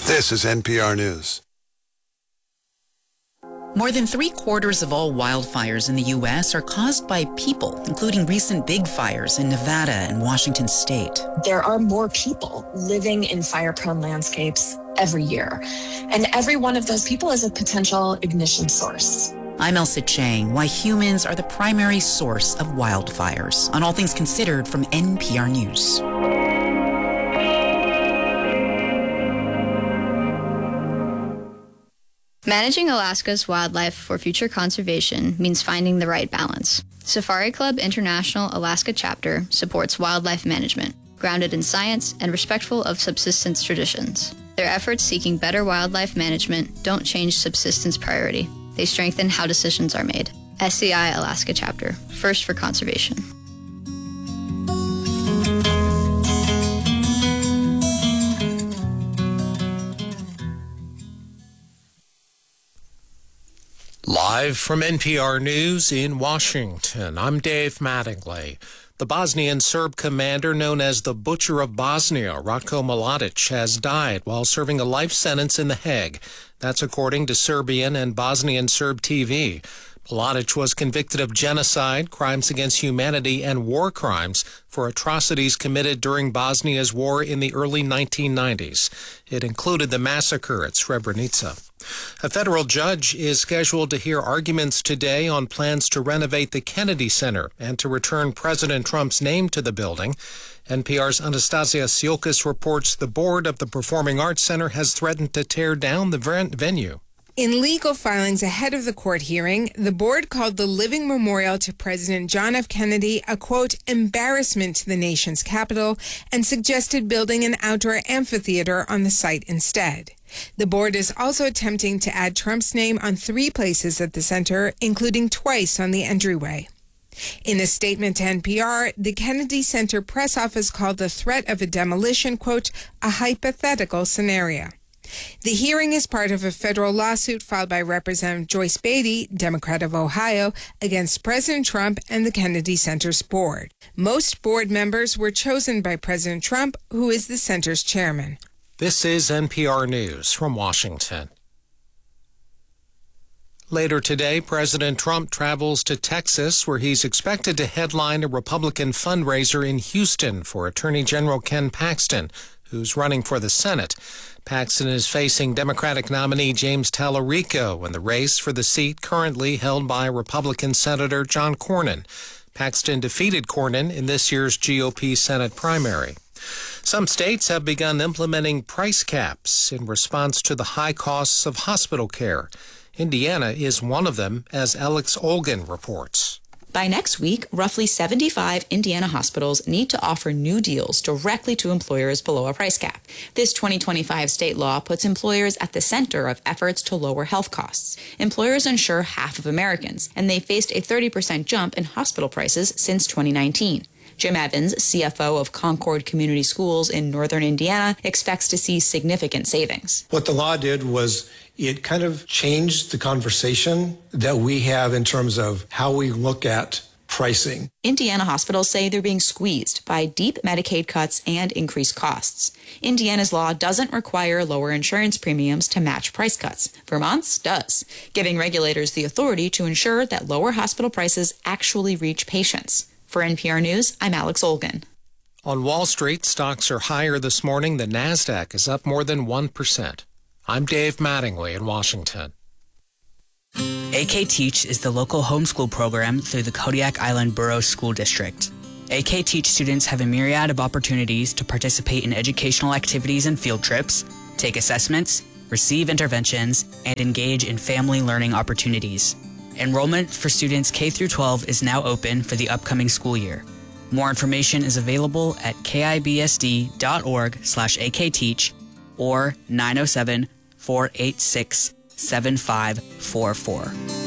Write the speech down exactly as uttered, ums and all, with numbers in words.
This is N P R News. More than three quarters of all wildfires in the U S are caused by people, including recent big fires in Nevada and Washington state. There are more people living in fire-prone landscapes every year, and every one of those people is a potential ignition source. I'm Elsa Chang. Why humans are the primary source of wildfires on All Things Considered from N P R News. Managing Alaska's wildlife for future conservation means finding the right balance. Safari Club International Alaska Chapter supports wildlife management, grounded in science and respectful of subsistence traditions. Their efforts seeking better wildlife management don't change subsistence priority. They strengthen how decisions are made. S C I Alaska Chapter, first for conservation. Live from N P R News in Washington, I'm Dave Mattingly. The Bosnian Serb commander known as the Butcher of Bosnia, Ratko Mladic, has died while serving a life sentence in The Hague. That's according to Serbian and Bosnian Serb T V. Mladic was convicted of genocide, crimes against humanity, and war crimes for atrocities committed during Bosnia's war in the early nineteen nineties. It included the massacre at Srebrenica. A federal judge is scheduled to hear arguments today on plans to renovate the Kennedy Center and to return President Trump's name to the building. N P R's Anastasia Siokas reports the board of the Performing Arts Center has threatened to tear down the venue. In legal filings ahead of the court hearing, the board called the living memorial to President John F. Kennedy a, quote, embarrassment to the nation's capital and suggested building an outdoor amphitheater on the site instead. The board is also attempting to add Trump's name on three places at the center, including twice on the entryway. In a statement to N P R, the Kennedy Center press office called the threat of a demolition, quote, a hypothetical scenario. The hearing is part of a federal lawsuit filed by Representative Joyce Beatty, Democrat of Ohio, against President Trump and the Kennedy Center's board. Most board members were chosen by President Trump, who is the center's chairman. This is N P R News from Washington. Later today, President Trump travels to Texas, where he's expected to headline a Republican fundraiser in Houston for Attorney General Ken Paxton, who's running for the Senate. Paxton is facing Democratic nominee James Tallarico in the race for the seat currently held by Republican Senator John Cornyn. Paxton defeated Cornyn in this year's G O P Senate primary. Some states have begun implementing price caps in response to the high costs of hospital care. Indiana is one of them, as Alex Olgin reports. By next week, roughly seventy-five Indiana hospitals need to offer new deals directly to employers below a price cap. This twenty twenty-five state law puts employers at the center of efforts to lower health costs. Employers insure half of Americans, and they faced a thirty percent jump in hospital prices since twenty nineteen. Jim Evans, C F O of Concord Community Schools in northern Indiana, expects to see significant savings. What the law did was it kind of changed the conversation that we have in terms of how we look at pricing. Indiana hospitals say they're being squeezed by deep Medicaid cuts and increased costs. Indiana's law doesn't require lower insurance premiums to match price cuts. Vermont's does, giving regulators the authority to ensure that lower hospital prices actually reach patients. For N P R News, I'm Alex Olgin. On Wall Street, stocks are higher this morning. The NASDAQ is up more than one percent. I'm Dave Mattingly in Washington. A K Teach is the local homeschool program through the Kodiak Island Borough School District. A K Teach students have a myriad of opportunities to participate in educational activities and field trips, take assessments, receive interventions, and engage in family learning opportunities. Enrollment for students K through twelve is now open for the upcoming school year. More information is available at kibsd.org slash akteach or nine oh seven, four eight six, seven five four four.